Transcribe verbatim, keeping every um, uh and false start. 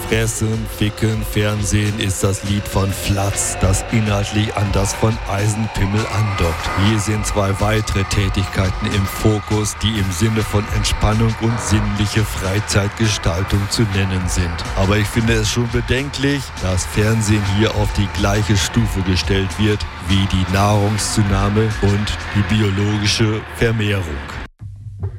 Fressen, Ficken, Fernsehen ist das Lied von Flatz, das inhaltlich an das von Eisenpimmel andockt. Hier sind zwei weitere Tätigkeiten im Fokus, die im Sinne von Entspannung und sinnliche Freizeitgestaltung zu nennen sind. Aber ich finde es schon bedenklich, dass Fernsehen hier auf die gleiche Stufe gestellt wird wie die Nahrungszunahme und die biologische Vermehrung.